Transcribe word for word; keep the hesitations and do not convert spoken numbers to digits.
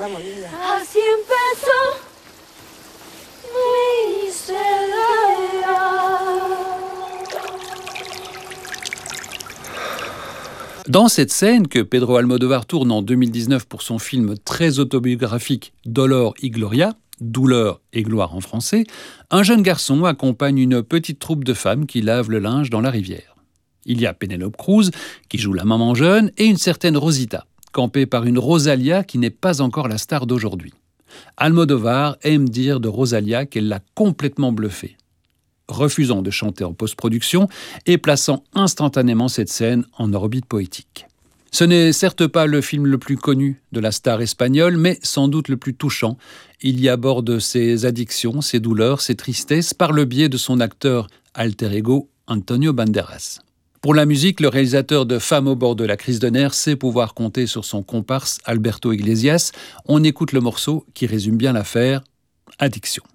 Así empezó mi historia. Dans cette scène que Pedro Almodóvar tourne en deux mille dix-neuf pour son film très autobiographique Dolor y Gloria, Douleur et gloire en français, un jeune garçon accompagne une petite troupe de femmes qui lavent le linge dans la rivière. Il y a Penélope Cruz, qui joue la maman jeune, et une certaine Rosita, campée par une Rosalia qui n'est pas encore la star d'aujourd'hui. Almodóvar aime dire de Rosalia qu'elle l'a complètement bluffée, refusant de chanter en post-production et plaçant instantanément cette scène en orbite poétique. Ce n'est certes pas le film le plus connu de la star espagnole, mais sans doute le plus touchant. Il y aborde ses addictions, ses douleurs, ses tristesses par le biais de son acteur alter ego Antonio Banderas. Pour la musique, le réalisateur de Femmes au bord de la crise de nerfs sait pouvoir compter sur son comparse Alberto Iglesias. On écoute le morceau qui résume bien l'affaire, Addiction.